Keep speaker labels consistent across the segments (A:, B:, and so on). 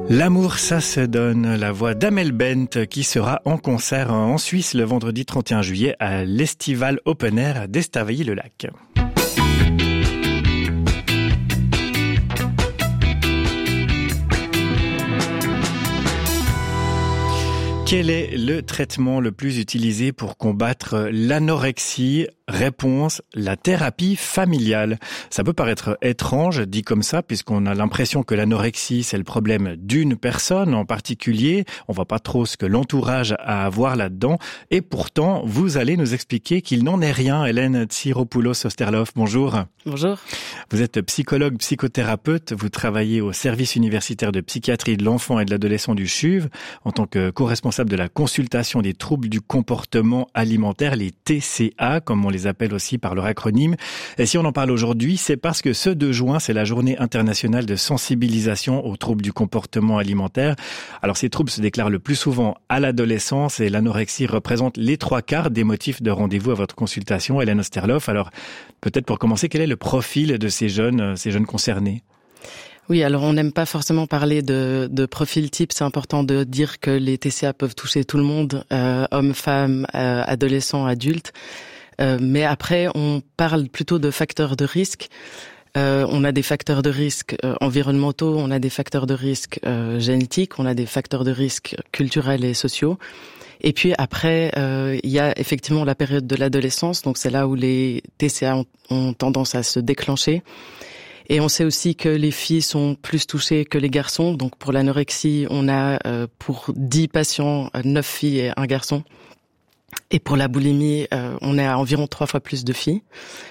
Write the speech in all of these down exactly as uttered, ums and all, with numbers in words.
A: L'amour, ça se donne, la voix d'Amel Bent qui sera en concert en Suisse le vendredi trente et un juillet à l'Estival Open Air d'Estavayer-le-Lac. Quel est le traitement le plus utilisé pour combattre l'anorexie ? Réponse, la thérapie familiale. Ça peut paraître étrange, dit comme ça, puisqu'on a l'impression que l'anorexie, c'est le problème d'une personne en particulier. On voit pas trop ce que l'entourage a à voir là-dedans. Et pourtant, vous allez nous expliquer qu'il n'en est rien. Hélène Tsiropoulos-Osterloff, bonjour.
B: Bonjour.
A: Vous êtes psychologue, psychothérapeute. Vous travaillez au service universitaire de psychiatrie de l'enfant et de l'adolescent du C H U V en tant que co-responsable de la consultation des troubles du comportement alimentaire, les T C A, comme on les appelle aussi par leur acronyme. Et si on en parle aujourd'hui, c'est parce que ce deux juin, c'est la journée internationale de sensibilisation aux troubles du comportement alimentaire. Alors ces troubles se déclarent le plus souvent à l'adolescence et l'anorexie représente les trois quarts des motifs de rendez-vous à votre consultation. Hélène Osterloff, alors peut-être pour commencer, quel est le profil de ces jeunes, ces jeunes concernés ?
B: Oui, alors on n'aime pas forcément parler de, de profil type. C'est important de dire que les T C A peuvent toucher tout le monde, euh, hommes, femmes, euh, adolescents, adultes. Euh, mais après, on parle plutôt de facteurs de risque. Euh, on a des facteurs de risque euh, environnementaux, on a des facteurs de risque euh, génétiques, on a des facteurs de risque culturels et sociaux. Et puis après, euh, il y a effectivement la période de l'adolescence, donc c'est là où les T C A ont, ont tendance à se déclencher. Et on sait aussi que les filles sont plus touchées que les garçons. Donc pour l'anorexie, on a euh, pour dix patients, neuf filles et un garçon. Et pour la boulimie, euh, on est à environ trois fois plus de filles.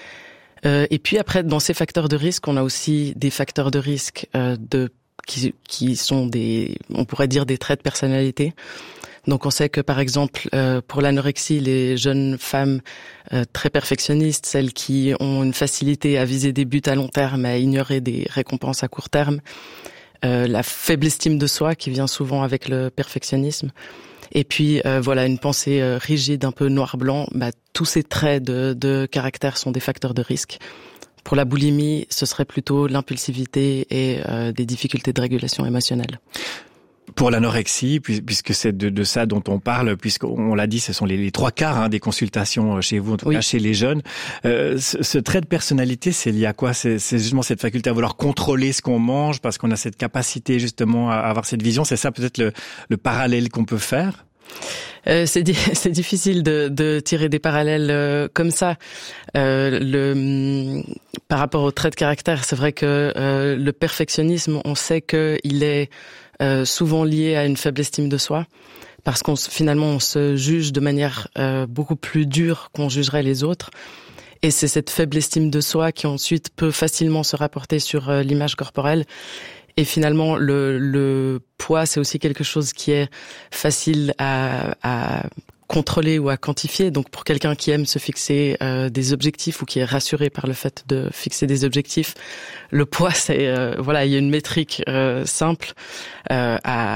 B: Euh, et puis après, dans ces facteurs de risque, on a aussi des facteurs de risque euh, de qui, qui sont des, on pourrait dire des traits de personnalité. Donc on sait que par exemple euh, pour l'anorexie, les jeunes femmes euh, très perfectionnistes, celles qui ont une facilité à viser des buts à long terme, à ignorer des récompenses à court terme, euh, la faible estime de soi qui vient souvent avec le perfectionnisme, et puis euh, voilà une pensée euh, rigide, un peu noir-blanc. Bah, tous ces traits de, de caractère sont des facteurs de risque. Pour la boulimie, ce serait plutôt l'impulsivité et euh, des difficultés de régulation émotionnelle.
A: Pour l'anorexie, puisque c'est de, de ça dont on parle, puisqu'on l'a dit, ce sont les, les trois quarts hein, des consultations chez vous, en tout oui. cas chez les jeunes. Euh, ce, ce trait de personnalité, c'est lié à quoi ? c'est, c'est justement cette faculté à vouloir contrôler ce qu'on mange, parce qu'on a cette capacité justement à avoir cette vision. C'est ça peut-être le, le parallèle qu'on peut faire ?
B: Euh, c'est, di- c'est difficile de, de tirer des parallèles euh, comme ça. Euh, le, par rapport au trait de caractère, c'est vrai que euh, le perfectionnisme, on sait qu'il est euh, souvent lié à une faible estime de soi, parce qu'on finalement on se juge de manière euh, beaucoup plus dure qu'on jugerait les autres. Et c'est cette faible estime de soi qui ensuite peut facilement se rapporter sur euh, l'image corporelle. Et finalement, le, le poids, c'est aussi quelque chose qui est facile à, à contrôler ou à quantifier. Donc, pour quelqu'un qui aime se fixer euh, des objectifs ou qui est rassuré par le fait de fixer des objectifs, le poids, c'est euh, voilà, il y a une métrique euh, simple euh,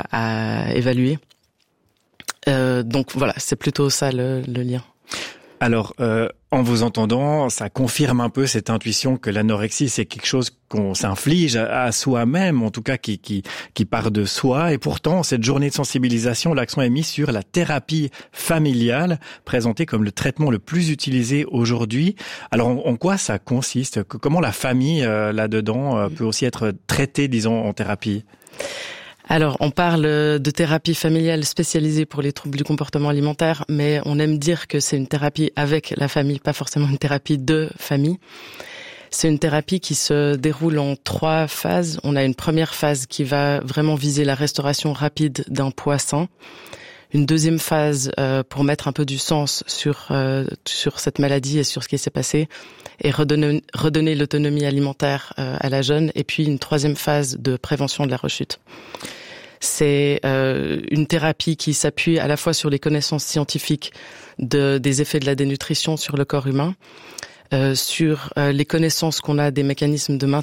B: à, à évaluer. Euh, donc voilà, c'est plutôt ça le, le lien.
A: Alors, euh, en vous entendant, ça confirme un peu cette intuition que l'anorexie, c'est quelque chose qu'on s'inflige à, à soi-même, en tout cas qui, qui, qui part de soi. Et pourtant, cette journée de sensibilisation, l'accent est mis sur la thérapie familiale, présentée comme le traitement le plus utilisé aujourd'hui. Alors, en, en quoi ça consiste ? Comment la famille, euh, là-dedans, euh, peut aussi être traitée, disons, en thérapie ?
B: Alors, on parle de thérapie familiale spécialisée pour les troubles du comportement alimentaire, mais on aime dire que c'est une thérapie avec la famille, pas forcément une thérapie de famille. C'est une thérapie qui se déroule en trois phases. On a une première phase qui va vraiment viser la restauration rapide d'un poids sain. Une deuxième phase euh, pour mettre un peu du sens sur euh, sur cette maladie et sur ce qui s'est passé et redonner, redonner l'autonomie alimentaire euh, à la jeune. Et puis une troisième phase de prévention de la rechute. C'est euh, une thérapie qui s'appuie à la fois sur les connaissances scientifiques de, des effets de la dénutrition sur le corps humain, euh, sur euh, les connaissances qu'on a des mécanismes de maintien